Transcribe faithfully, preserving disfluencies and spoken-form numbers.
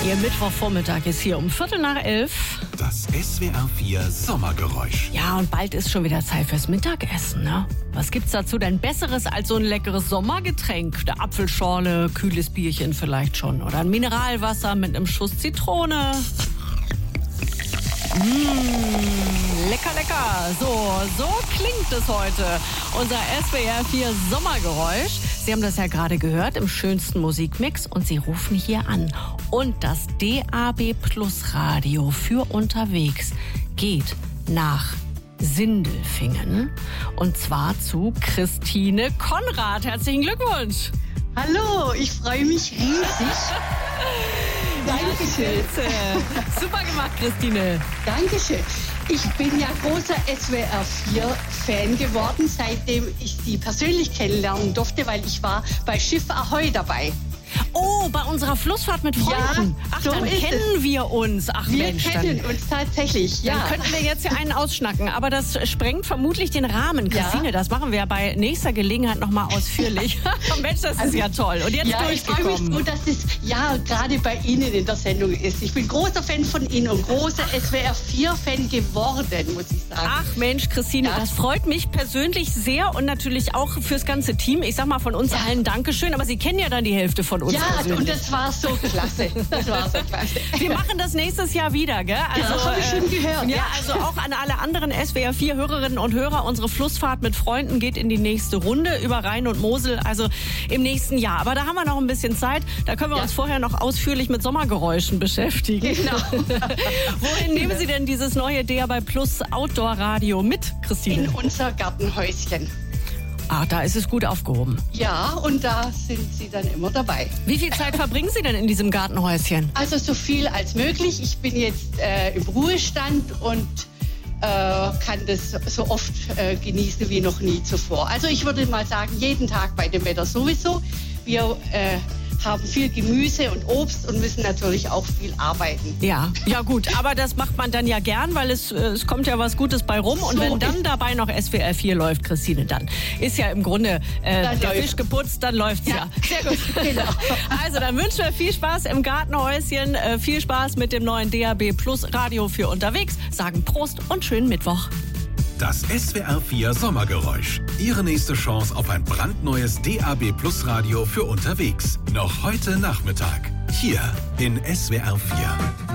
Ihr Mittwochvormittag ist hier um Viertel nach elf. Das S W R vier Sommergeräusch. Ja, und bald ist schon wieder Zeit fürs Mittagessen, ne? Was gibt's dazu denn Besseres als so ein leckeres Sommergetränk? Eine Apfelschorle, kühles Bierchen vielleicht schon. Oder ein Mineralwasser mit einem Schuss Zitrone. Mmh, lecker, lecker. So, so klingt es heute. Unser S W R vier Sommergeräusch. Sie haben das ja gerade gehört im schönsten Musikmix und Sie rufen hier an. Und das D A B Plus Radio für unterwegs geht nach Sindelfingen. Und zwar zu Christine Konrad. Herzlichen Glückwunsch. Hallo, ich freue mich riesig. Dankeschön. Super gemacht, Christine. Dankeschön. Ich bin ja großer S W R vier Fan geworden, seitdem ich Sie persönlich kennenlernen durfte, weil ich war bei Schiff Ahoi dabei. Oh, bei unserer Flussfahrt mit Freunden. Ja, Ach, so dann ist kennen es. wir uns. Ach Wir Mensch, kennen dann, uns tatsächlich, ja. dann könnten wir jetzt hier einen ausschnacken. Aber das sprengt vermutlich den Rahmen. Ja. Christine, das machen wir bei nächster Gelegenheit nochmal ausführlich. Mensch, das ist ja toll. Und jetzt Ja, ich freue mich durchgekommen. so, dass es ja gerade bei Ihnen in der Sendung ist. Ich bin großer Fan von Ihnen und großer S W R vier Fan geworden, muss ich sagen. Ach Mensch, Christine, Ja. das freut mich persönlich sehr und natürlich auch fürs ganze Team. Ich sag mal von uns Ja. allen Dankeschön, aber Sie kennen ja dann die Hälfte von uns Ja, persönlich. und das war so klasse. Das war so klasse. Wir machen das nächstes Jahr wieder, gell? Ja, das habe ich schon gehört. Ja, also auch an alle anderen S W R vier Hörerinnen und Hörer. Unsere Flussfahrt mit Freunden geht in die nächste Runde über Rhein und Mosel, also im nächsten Jahr. Aber da haben wir noch ein bisschen Zeit. Da können wir Ja. uns vorher noch ausführlich mit Sommergeräuschen beschäftigen. Genau. Wohin nehmen Sie denn dieses neue D A B Plus Outdoor Radio mit, Christine? In unser Gartenhäuschen. Ah, da ist es gut aufgehoben. Ja, und da sind Sie dann immer dabei. Wie viel Zeit verbringen Sie denn in diesem Gartenhäuschen? Also so viel als möglich. Ich bin jetzt äh, im Ruhestand und äh, kann das so oft äh, genießen wie noch nie zuvor. Also ich würde mal sagen, jeden Tag bei dem Wetter sowieso. Wir äh, haben viel Gemüse und Obst und müssen natürlich auch viel arbeiten. Ja, ja gut, aber das macht man dann ja gern, weil es, äh, es kommt ja was Gutes bei rum. Und So wenn dann ist- dabei noch S W R vier läuft, Christine, dann ist ja im Grunde äh, Dann der läuft. Fisch geputzt, dann läuft's ja. Ja, sehr gut, genau. Also dann wünschen wir viel Spaß im Gartenhäuschen, äh, viel Spaß mit dem neuen D A B Plus Radio für unterwegs, sagen Prost und schönen Mittwoch. Das S W R vier Sommergeräusch. Ihre nächste Chance auf ein brandneues D A B Plus Radio für unterwegs. Noch heute Nachmittag. Hier in S W R vier.